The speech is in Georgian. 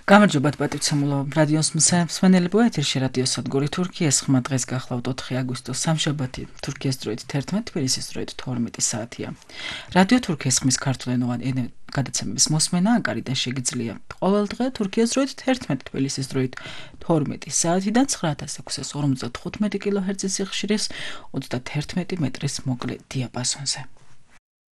გამარჯობათ პატივცემულო რადიოს მსმენელებო, ეთერში რადიო სადგური თურქიის ხმა დღეს გახლავთ 4 აგვისტოს სამშაბათი, თურქიის დროით 11, თბილისის დროით 12 საათია. რადიო თურქიის ხმის ქართულენოვანი გადაცემების მოსმენა აკარიდან შეგიძლია ყოველ დღე თურქიის დროით 11, თბილისის დროით 12 საათიდან 9655 კილოჰერცის სიხშირის 31 მეტრის მოკლე დიაპაზონზე.